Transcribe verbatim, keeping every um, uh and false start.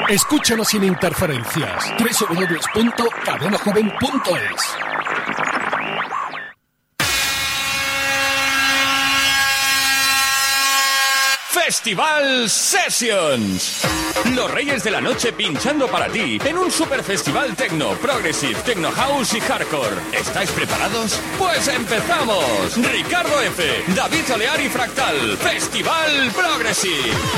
Escúchanos sin interferencias. doble u doble u doble u punto cadena joven punto es. Festival Sessions. Los reyes de la noche pinchando para ti en un super festival techno, progressive, techno house y hardcore. ¿Estáis preparados? Pues empezamos. Ricardo F., David Olear y Fractal. Festival Progressive.